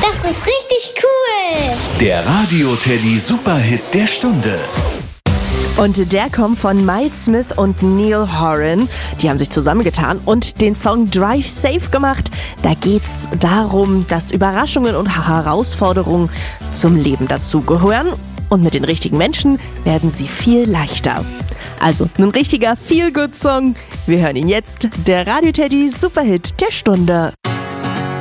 Das ist richtig cool. Der Radio Teddy Superhit der Stunde. Und der kommt von Miles Smith und Neil Horan. Die haben sich zusammengetan und den Song Drive Safe gemacht. Da geht's darum, dass Überraschungen und Herausforderungen zum Leben dazugehören. Und mit den richtigen Menschen werden sie viel leichter. Also ein richtiger Feel-Good-Song. Wir hören ihn jetzt. Der Radio Teddy Superhit der Stunde.